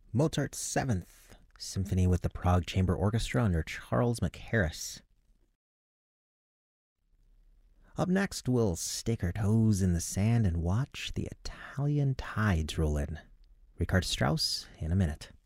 Mozart's Seventh Symphony with the Prague Chamber Orchestra under Charles Mackerras. Up next, we'll stick our toes in the sand and watch the Italian tides roll in. Richard Strauss in a minute.